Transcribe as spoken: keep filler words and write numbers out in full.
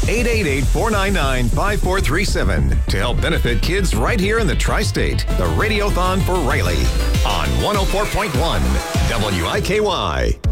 eight eight eight, four nine nine, five four three seven to help benefit kids right here in the Tri-State. The Radiothon for Riley on one oh four point one W I K Y.